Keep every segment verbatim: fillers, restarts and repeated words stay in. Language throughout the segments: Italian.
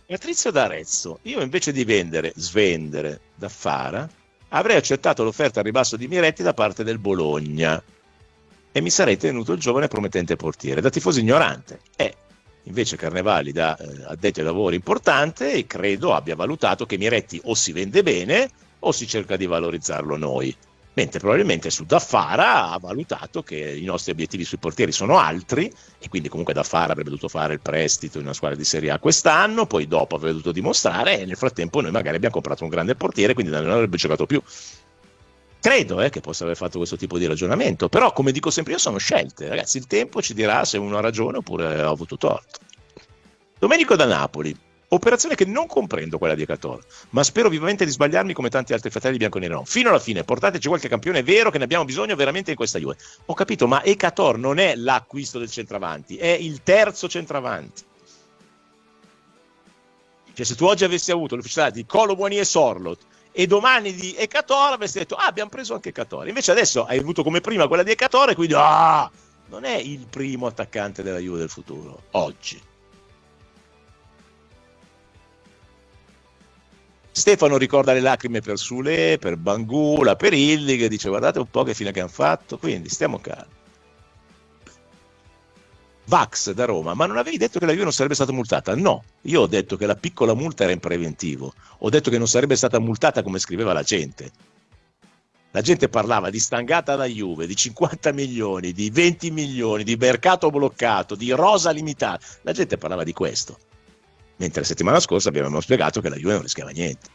Patrizio d'Arezzo, io invece di vendere, svendere da Fara, avrei accettato l'offerta al ribasso di Miretti da parte del Bologna e mi sarei tenuto il giovane promettente portiere. Da tifoso ignorante, è invece Carnevali da eh, addetto ai lavori importante e credo abbia valutato che Miretti o si vende bene o si cerca di valorizzarlo noi. Mentre probabilmente su Daffara ha valutato che i nostri obiettivi sui portieri sono altri e quindi comunque Daffara avrebbe dovuto fare il prestito in una squadra di Serie A quest'anno, poi dopo avrebbe dovuto dimostrare e nel frattempo noi magari abbiamo comprato un grande portiere, quindi non avrebbe giocato più. Credo eh, che possa aver fatto questo tipo di ragionamento, però come dico sempre io sono scelte, ragazzi, il tempo ci dirà se uno ha ragione oppure ha avuto torto. Domenico da Napoli. Operazione che non comprendo quella di Ecator, ma spero vivamente di sbagliarmi come tanti altri fratelli bianconeri. Fino alla fine, portateci qualche campione vero che ne abbiamo bisogno veramente in questa Juve. Ho capito, ma Ecator non è l'acquisto del centravanti, è il terzo centravanti. Cioè, se tu oggi avessi avuto l'ufficialità di Colo Muani e Sorlot e domani di Ecator avresti detto, ah, abbiamo preso anche Ecator. Invece adesso hai avuto come prima quella di Ecator e quindi, ah, non è il primo attaccante della Juve del futuro, oggi. Stefano ricorda le lacrime per Sule, per Bangula, per Illy, che dice guardate un po' che fine che hanno fatto, quindi stiamo calmi. Vax da Roma, ma non avevi detto che la Juve non sarebbe stata multata? No, io ho detto che la piccola multa era in preventivo, ho detto che non sarebbe stata multata come scriveva la gente. La gente parlava di stangata alla Juve, di cinquanta milioni, di venti milioni, di mercato bloccato, di rosa limitata, la gente parlava di questo. Mentre la settimana scorsa abbiamo spiegato che la Juve non rischiava niente.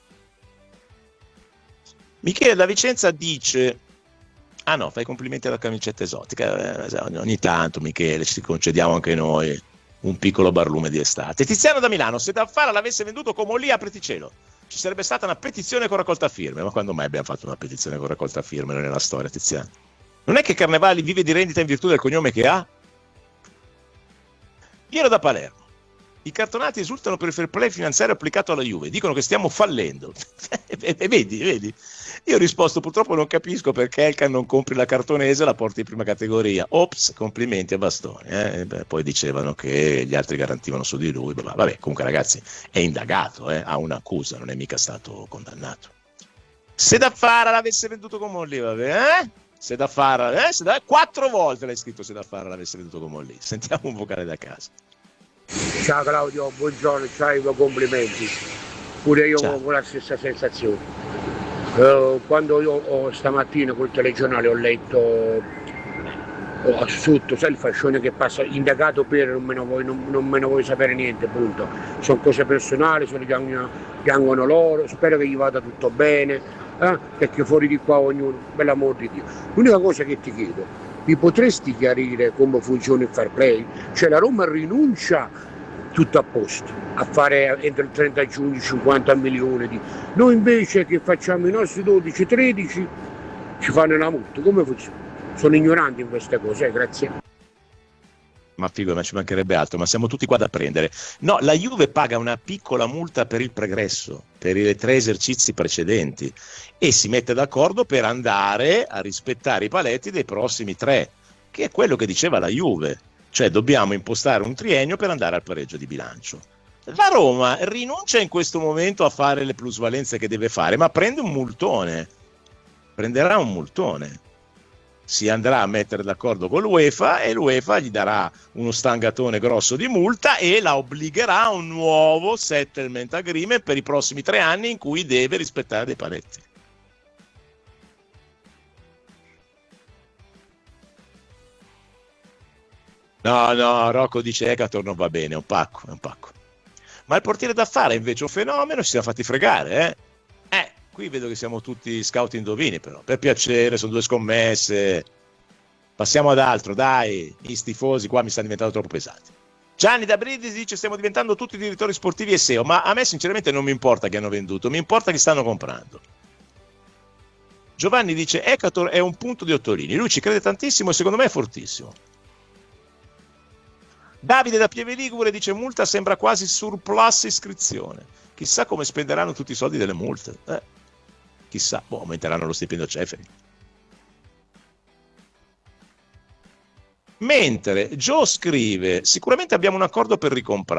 Michele da Vicenza dice ah no, fai complimenti alla camicetta esotica, eh, ogni tanto Michele ci concediamo anche noi un piccolo barlume di estate. Tiziano da Milano, se Daffara l'avesse venduto come lì apriti cielo ci sarebbe stata una petizione con raccolta firme, ma quando mai abbiamo fatto una petizione con raccolta firme nella storia, Tiziano? Non è che Carnevali vive di rendita in virtù del cognome che ha? Piero da Palermo, i cartonati esultano per il fair play finanziario applicato alla Juve, dicono che stiamo fallendo. E vedi, vedi? Io ho risposto, purtroppo non capisco perché Elkan non compri la cartonese e la porti in prima categoria. Ops, complimenti a bastoni. Eh? Beh, poi dicevano che gli altri garantivano su di lui. Vabbè, comunque ragazzi, è indagato, eh? Ha un'accusa, non è mica stato condannato. Se Daffara l'avesse venduto con Molli, vabbè, eh? Se Daffara, eh? Se da... quattro volte l'hai scritto se Daffara l'avesse venduto con Molli. Sentiamo un vocale da casa. Ciao Claudio, buongiorno, ciao, i miei complimenti. Pure io Ciao. ho la stessa sensazione. Uh, quando io ho, stamattina col telegiornale ho letto oh, sotto, sai il fascione che passa, indagato per non me ne vuoi, non, non me ne vuoi sapere niente, punto. Sono cose personali, sono piangono, piangono loro, spero che gli vada tutto bene, eh? Perché fuori di qua ognuno, per l'amor di Dio. L'unica cosa che ti chiedo, mi potresti chiarire come funziona il fair play? Cioè la Roma rinuncia tutto a posto a fare entro il trenta giugno cinquanta milioni di... Noi invece che facciamo i nostri dodici tredici ci fanno la multa, come funziona? Sono ignorante in queste cose, eh, grazie. Ma figo, ma ci mancherebbe altro, ma siamo tutti qua da prendere. No, la Juve paga una piccola multa per il pregresso, per i tre esercizi precedenti e si mette d'accordo per andare a rispettare i paletti dei prossimi tre, che è quello che diceva la Juve, cioè dobbiamo impostare un triennio per andare al pareggio di bilancio. La Roma rinuncia in questo momento a fare le plusvalenze che deve fare, ma prende un multone, prenderà un multone. Si andrà a mettere d'accordo con l'UEFA e l'UEFA gli darà uno stangatone grosso di multa e la obbligherà a un nuovo settlement agreement per i prossimi tre anni in cui deve rispettare dei paletti. No, no, Rocco dice Ecator non va bene, è un pacco, è un pacco. Ma il portiere d'affare è invece un fenomeno, ci siamo fatti fregare, eh? Eh, qui vedo che siamo tutti scout indovini però, per piacere, sono due scommesse. Passiamo ad altro, dai, i tifosi qua mi stanno diventando troppo pesanti. Gianni da Brindisi dice stiamo diventando tutti direttori sportivi e S E O, ma a me sinceramente non mi importa che hanno venduto, mi importa che stanno comprando. Giovanni dice Ecator è un punto di Ottolini, lui ci crede tantissimo e secondo me è fortissimo. Davide da Pieve Ligure dice multa sembra quasi surplus iscrizione, chissà come spenderanno tutti i soldi delle multe, eh, chissà, boh, aumenteranno lo stipendio a Ceferi. Mentre Joe scrive sicuramente abbiamo un accordo per ricomprare